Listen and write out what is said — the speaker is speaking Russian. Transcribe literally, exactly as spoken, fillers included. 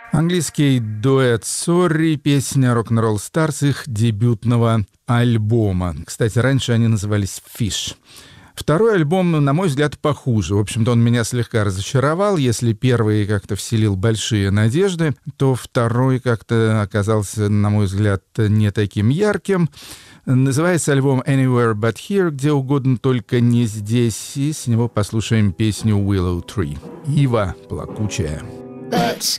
Английский дуэт Sorry, песня Rock'n'Roll Stars их дебютного альбома. Кстати, раньше они назывались Fish. Второй альбом, на мой взгляд, похуже. В общем-то, он меня слегка разочаровал. Если первый как-то вселил большие надежды, то второй как-то оказался, на мой взгляд, не таким ярким. Называется альбом Anywhere But Here, где угодно, только не здесь. И с него послушаем песню Willow Tree. Ива плакучая. Let's